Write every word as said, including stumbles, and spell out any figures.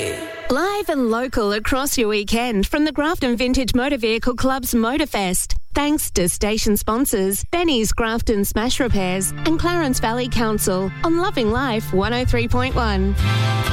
Hey! Live and local across your weekend from the Grafton Vintage Motor Vehicle Club's Motorfest. Thanks to station sponsors Benny's Grafton Smash Repairs and Clarence Valley Council on Loving Life one oh three point one.